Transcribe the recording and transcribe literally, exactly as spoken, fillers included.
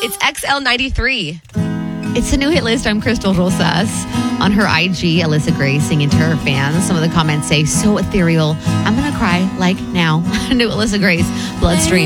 It's X L ninety-three. It's the new hit list. I'm Crystal Rosas. On her I G, Alyssa Grace singing to her fans. Some of the comments say, so ethereal. I'm going to cry like now. New Alyssa Grace, Bloodstream.